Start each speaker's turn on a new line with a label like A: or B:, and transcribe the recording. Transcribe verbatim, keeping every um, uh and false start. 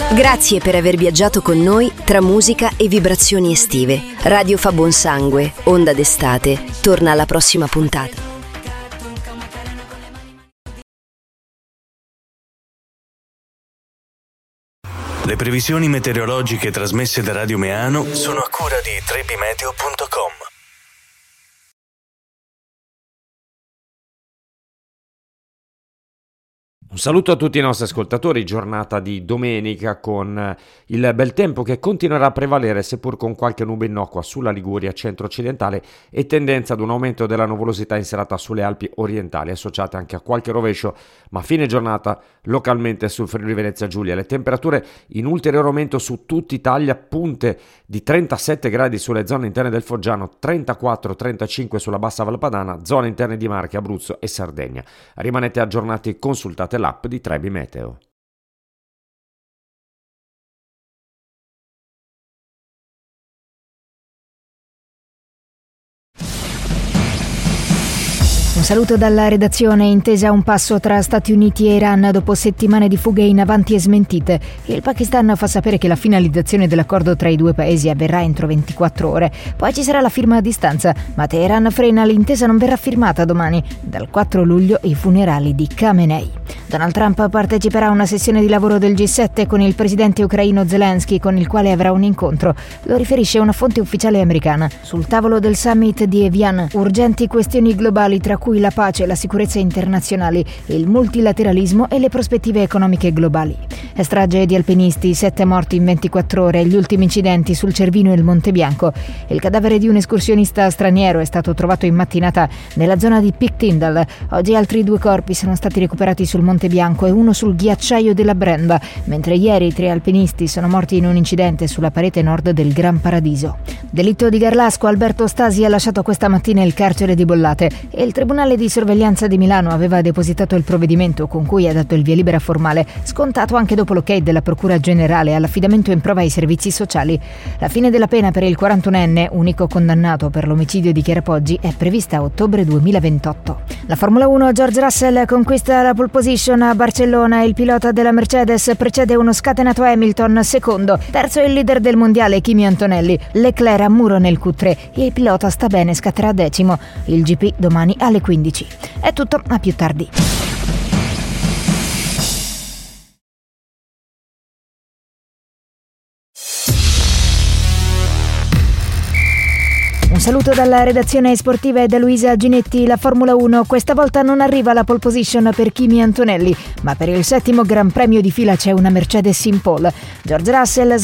A: Grazie per aver viaggiato con noi tra musica e vibrazioni estive. Radio fa buon sangue, onda d'estate, torna alla prossima puntata.
B: Le previsioni meteorologiche trasmesse da Radio Meano sono a cura di trebimeteo punto com.
C: Un saluto a tutti i nostri ascoltatori, giornata di domenica con il bel tempo che continuerà a prevalere seppur con qualche nube innocua sulla Liguria centro-occidentale e tendenza ad un aumento della nuvolosità in serata sulle Alpi orientali, associate anche a qualche rovescio, ma a fine giornata localmente sul Friuli Venezia Giulia. Le temperature in ulteriore aumento su tutta Italia, punte di trentasette gradi sulle zone interne del Foggiano, trentaquattro trentacinque sulla bassa Valpadana, zone interne di Marche, Abruzzo e Sardegna. Rimanete aggiornati, consultate l'app di Trebi Meteo.
D: Un saluto dalla redazione. Intesa a un passo tra Stati Uniti e Iran dopo settimane di fughe in avanti e smentite. Il Pakistan fa sapere che la finalizzazione dell'accordo tra i due paesi avverrà entro ventiquattro ore. Poi ci sarà la firma a distanza, ma Teheran frena, l'intesa non verrà firmata domani. Dal quattro luglio i funerali di Khamenei. Donald Trump parteciperà a una sessione di lavoro del G sette con il presidente ucraino Zelensky, con il quale avrà un incontro. Lo riferisce una fonte ufficiale americana. Sul tavolo del summit di Evian, urgenti questioni globali tra cui la pace, la sicurezza internazionali, il multilateralismo e le prospettive economiche globali. È strage di alpinisti, sette morti in ventiquattro ore, gli ultimi incidenti sul Cervino e il Monte Bianco. Il cadavere di un escursionista straniero è stato trovato in mattinata nella zona di Peak Tyndall. Oggi altri due corpi sono stati recuperati sul Monte Bianco e uno sul ghiacciaio della Brenda, mentre ieri tre alpinisti sono morti in un incidente sulla parete nord del Gran Paradiso. Delitto di Garlasco, Alberto Stasi ha lasciato questa mattina il carcere di Bollate e il Tribunale di sorveglianza di Milano aveva depositato il provvedimento con cui ha dato il via libera formale, scontato anche dopo l'ok della Procura Generale all'affidamento in prova ai servizi sociali. La fine della pena per il quarantunenne, unico condannato per l'omicidio di Chiara Poggi, è prevista a ottobre duemilaventotto. La Formula uno, George Russell conquista la pole position a Barcellona. Il pilota della Mercedes precede uno scatenato Hamilton, secondo. Terzo il leader del mondiale Kimi Antonelli. Leclerc a muro nel Q tre. Il pilota sta bene, scatterà decimo. Il G P domani alle quindici. È tutto, a più tardi. Un saluto dalla redazione sportiva e da Luisa Ginetti. La Formula uno questa volta non arriva alla pole position per Kimi Antonelli, ma per il settimo Gran Premio di fila c'è una Mercedes in pole. George Russell